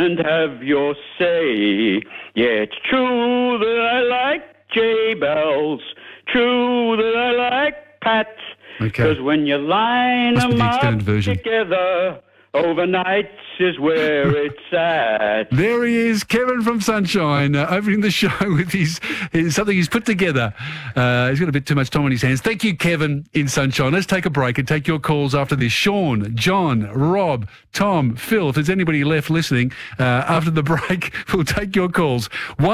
and have your say. Yeah, it's true that I like J Bells, true that I like Pat, because when you line them up together, overnight is where it's at. There he is, Kevin from Sunshine, opening the show with his something he's put together. He's got a bit too much time on his hands. Thank you, Kevin in Sunshine. Let's take a break and take your calls after this. Sean, John, Rob, Tom, Phil, if there's anybody left listening, after the break, we'll take your calls.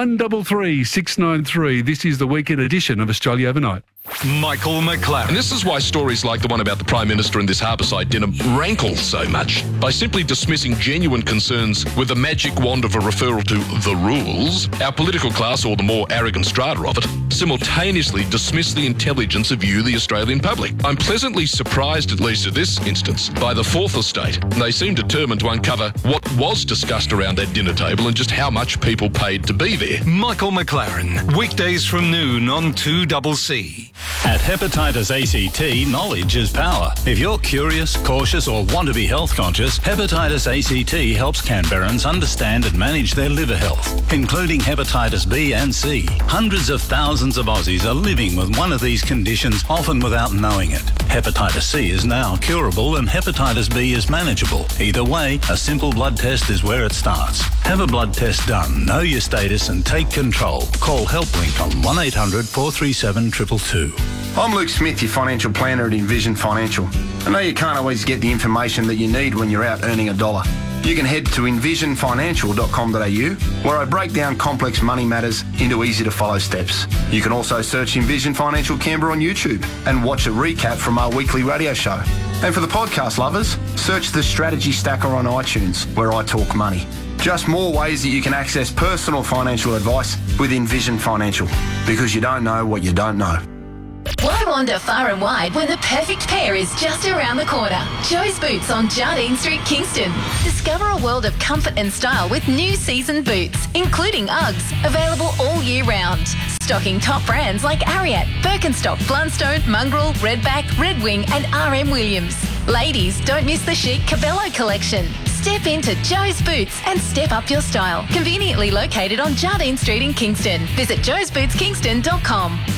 133 693. This is the weekend edition of Australia Overnight. Michael McLaren. And this is why stories like the one about the Prime Minister and this Harbourside dinner rankle so much. By simply dismissing genuine concerns with the magic wand of a referral to the rules, our political class, or the more arrogant strata of it, simultaneously dismiss the intelligence of you, the Australian public. I'm pleasantly surprised, at least in this instance, by the Fourth Estate. They seem determined to uncover what was discussed around that dinner table and just how much people paid to be there. Michael McLaren, weekdays from noon on 2CC. At Hepatitis ACT, knowledge is power. If you're curious, cautious or want to be health conscious, Hepatitis ACT helps Canberrans understand and manage their liver health, including hepatitis B and C. Hundreds of thousands of Aussies are living with one of these conditions, often without knowing it. Hepatitis C is now curable and hepatitis B is manageable. Either way, a simple blood test is where it starts. Have a blood test done, know your status and take control. Call HelpLink on 1800 437 222. I'm Luke Smith, your financial planner at Envision Financial. I know you can't always get the information that you need when you're out earning a dollar. You can head to envisionfinancial.com.au, where I break down complex money matters into easy-to-follow steps. You can also search Envision Financial Canberra on YouTube and watch a recap from our weekly radio show. And for the podcast lovers, search the Strategy Stacker on iTunes, where I talk money. Just more ways that you can access personal financial advice with Envision Financial, because you don't know what you don't know. Why wander far and wide when the perfect pair is just around the corner? Joe's Boots on Jardine Street, Kingston. Discover a world of comfort and style with new season boots, including Uggs, available all year round. Stocking top brands like Ariat, Birkenstock, Blundstone, Mongrel, Redback, Red Wing and RM Williams. Ladies, don't miss the chic Cabello collection. Step into Joe's Boots and step up your style. Conveniently located on Jardine Street in Kingston. Visit joesbootskingston.com.